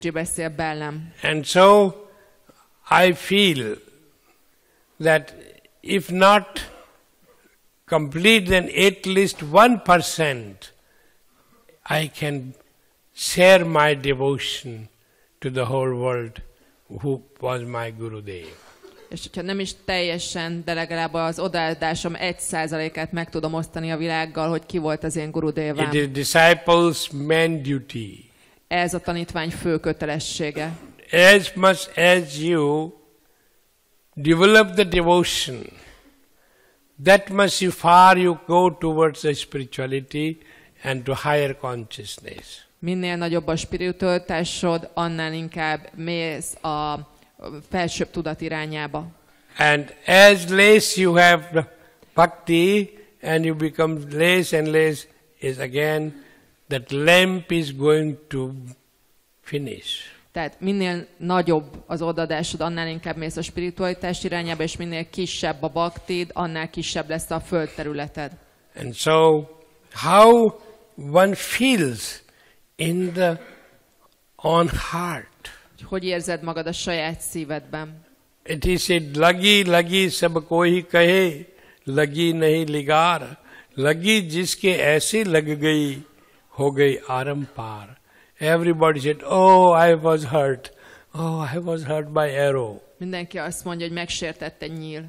beszél bennem. And so I feel that if not complete, then at least 1% I can share my devotion to the whole world who was my Gurudev. És hogyha nem is teljesen, de legalább az odaadásom 1%-át meg tudom osztani a világgal, hogy ki volt az én Gurudevám. It is disciples' main duty. Ez a tanítvány fő kötelessége. As much as you develop the devotion, that much far you go towards the spirituality and to higher consciousness. Minél nagyobb a spiritualitásod, annál inkább mész a felsőbb tudat irányába. And as less you have the bhakti and you become less and less, is again that lamp is going to finish. Tehát minél nagyobb az odaadásod, annál inkább mész a spiritualitás irányába, és minél kisebb a baktid, annál kisebb lesz a földterületed. And so, how one feels in the own heart. Hogy érzed magad a saját szívedben? It is said, lagi lagi sab koi kahe, lagi nahi ligar, lagi jiske aise lag gayi, ho gayi arampar. Everybody said, oh, I was hurt. Oh, I was hurt by arrow. Mindenki azt mondja, hogy megsértett egy nyíl.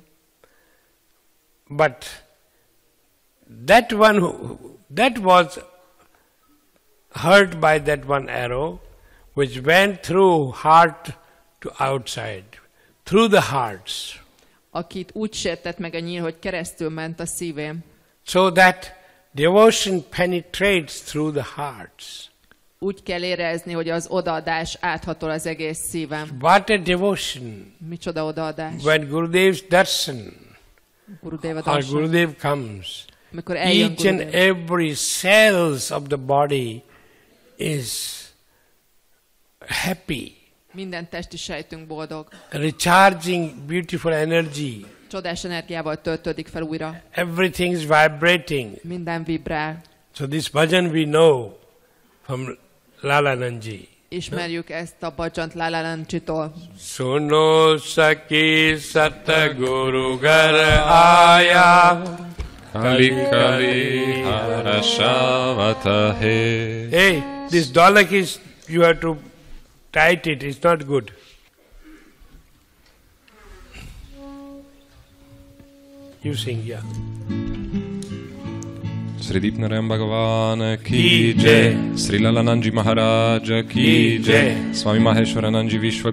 But that one, that was hurt by that one arrow, which went through heart to outside, through the hearts. Akit úgy sértett meg a nyíl, hogy keresztül ment a szívén. So that devotion penetrates through the hearts. Úgy kell érezni, hogy az odaadás áthatol az egész szívem. What a devotion! Micsoda odaadás. When Gurudev's darshan Gurudeva or darshan. Gurudev comes, Amikor eljön each and Gurudev, every cells of the body is happy, minden testi sejtünk boldog. recharging beautiful energy. Csodás energiával töltődik fel újra. Everything is vibrating. Minden vibrál. So this bhajan we know from Lalanandji. Ismerjük ezt a bhajant Lalanandjitól. Suno saki satguru gar aya. Kali kali harashavata he. Hey, this dolak is, you have to tight it, it's not good. You sing, yeah. Sri Dipnarayana Bhagavan Ki ki jai. jai, Sri Lalanandji Maharaj ki Ki jai. jai, Swami Maheshwaranandji Vishwa